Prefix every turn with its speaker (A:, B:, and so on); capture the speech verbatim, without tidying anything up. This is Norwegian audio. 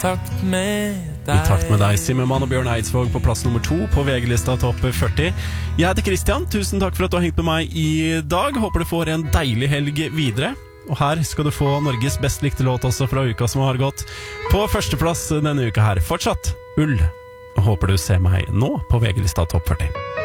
A: takt med deg.
B: I takt med deg, Zimmermann og Bjørn Eidsvåg på plass nummer to på V G-lista topp førti. Jeg heter Christian, tusen takk for at du har hengt med meg i dag. Håper du får en deilig helg videre. Og her skal du få Norges best likte låt også fra uka som har gått. På førsteplass denne uka her, fortsatt Ull. Håper du ser meg nå på V G-lista topp førti.